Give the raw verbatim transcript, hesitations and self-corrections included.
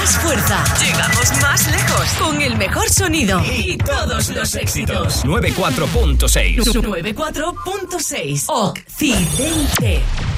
más fuerza. Llegamos más lejos. Con el mejor sonido. Y todos los éxitos. noventa y cuatro punto seis. noventa y cuatro punto seis. Occidente.